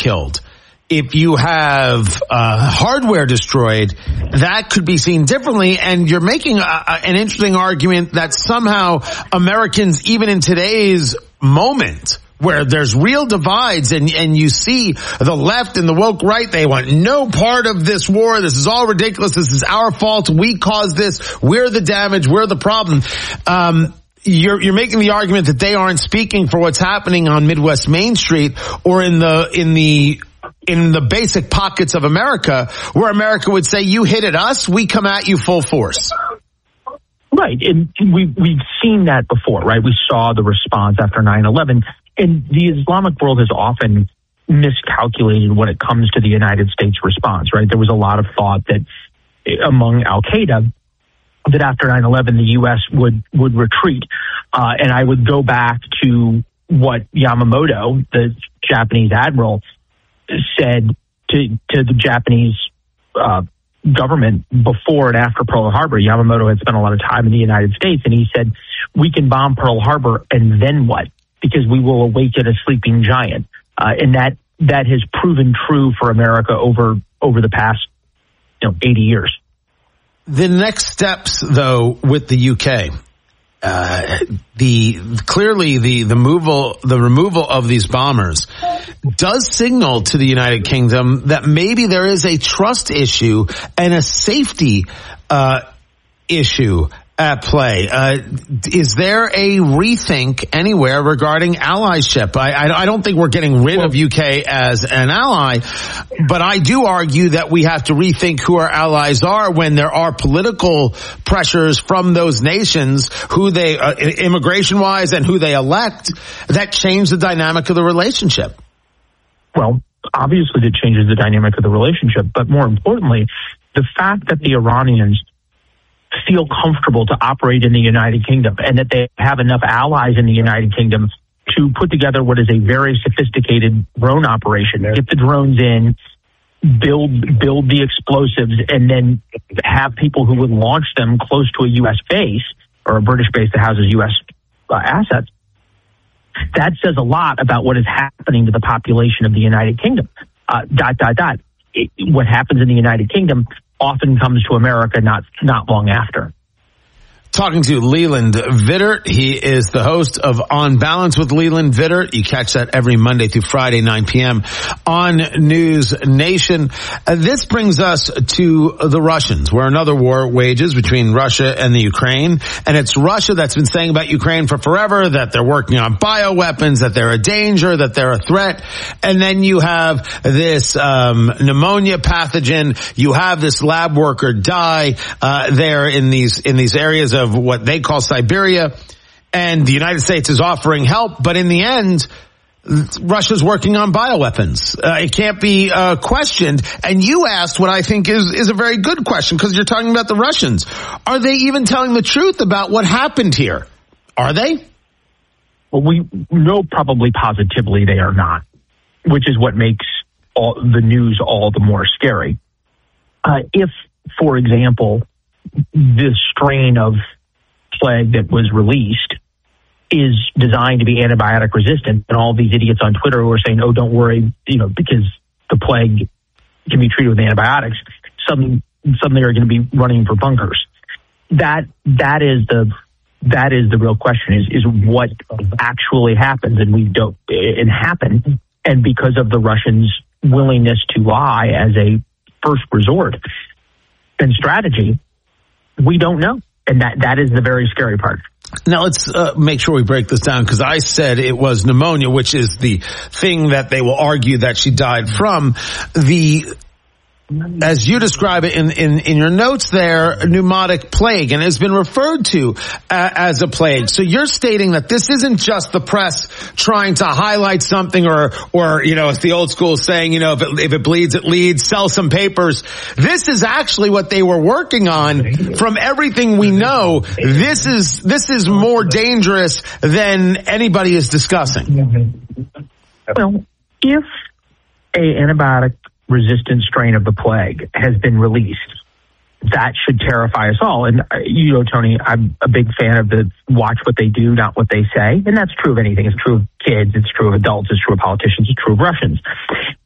killed, if you have hardware destroyed, that could be seen differently. And you're making an interesting argument that somehow Americans, even in today's moment, where there's real divides and you see the left and the woke right, they want no part of this war. This is all ridiculous. This is our fault. We caused this. We're the damage. We're the problem. You're making the argument that they aren't speaking for what's happening on Midwest Main Street or in the basic pockets of America, where America would say, you hit at us, we come at you full force. Right. And we've seen that before, right? We saw the response after 9/11. And the Islamic world has often miscalculated when it comes to the United States response, right? There was a lot of thought that among Al-Qaeda that after 9/11, the U.S. would retreat. And I would go back to what Yamamoto, the Japanese admiral, said to the Japanese government before and after Pearl Harbor. Yamamoto had spent a lot of time in the United States, and he said, we can bomb Pearl Harbor, and then what? Because we will awaken a sleeping giant. And that has proven true for America over the past 80 years. The next steps, though, with the UK, the removal of these bombers does signal to the United Kingdom that maybe there is a trust issue and a safety issue at play. Is there a rethink anywhere regarding allyship? I don't think we're getting rid of UK as an ally, but I do argue that we have to rethink who our allies are when there are political pressures from those nations, who they, immigration-wise, and who they elect, that change the dynamic of the relationship. Well, obviously it changes the dynamic of the relationship, but more importantly, the fact that the Iranians feel comfortable to operate in the United Kingdom and that they have enough allies in the United Kingdom to put together what is a very sophisticated drone operation, get the drones in, build the explosives, and then have people who would launch them close to a U.S. base or a British base that houses U.S. assets. That says a lot about what is happening to the population of the United Kingdom. What happens in the United Kingdom often comes to America not long after. Talking to Leland Vittert. He is the host of On Balance with Leland Vittert. You catch that every Monday through Friday, 9 p.m. on News Nation. This brings us to the Russians, where another war wages between Russia and the Ukraine. And it's Russia that's been saying about Ukraine for forever that they're working on bioweapons, that they're a danger, that they're a threat. And then you have this pneumonia pathogen. You have this lab worker die there in these areas of what they call Siberia, and the United States is offering help, but in the end, Russia's working on bioweapons. It can't be questioned. And you asked what I think is a very good question, because you're talking about the Russians. Are they even telling the truth about what happened here? Are they? Well, we know probably positively they are not, which is what makes the news all the more scary. If, for example, this strain of plague that was released is designed to be antibiotic resistant, and all these idiots on Twitter who are saying, oh, don't worry, because the plague can be treated with antibiotics, suddenly are going to be running for bunkers. That is the real question, is what actually happens, and happened, and because of the Russians' willingness to lie as a first resort and strategy, we don't know. And that is the very scary part. Now, let's make sure we break this down, because I said it was pneumonia, which is the thing that they will argue that she died from. As you describe it in your notes there, pneumatic plague, and has been referred to as a plague. So you're stating that this isn't just the press trying to highlight something or it's the old school saying, if it bleeds, it leads, sell some papers. This is actually what they were working on. From everything we know, this is more dangerous than anybody is discussing. Well, if a antibiotic resistant strain of the plague has been released, that should terrify us all. And Tony, I'm a big fan of the watch what they do, not what they say. And that's true of anything. It's true of kids. It's true of adults. It's true of politicians. It's true of Russians.